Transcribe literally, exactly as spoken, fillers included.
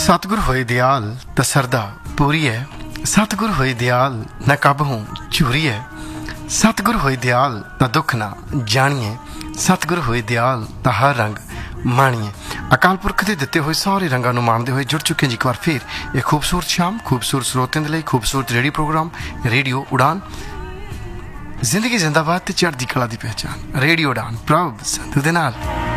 सतगुर होए दयाल त सरदा पूरी है, सतगुर होए दयाल न कब हूँ चूरी है, सतगुर होए दयाल त दुख ना जानिए, सतगुर होए दयाल त हर रंग माणिए। अकाल पुरख के दिते हुए सारे रंगां नूं माणदे हुए जुड़ चुके हैं एक बार फिर एक खूबसूरत शाम खूबसूरत स्रोतिਆਂ ਦੇ ਲਈ खूबसूरत रेडियो प्रोग्राम रेडियो उड़ान। जिंदगी जिंदाबाद ते चढ़दी कला दी पहचान रेडियो उड़ान प्रभ संधू दे नाल।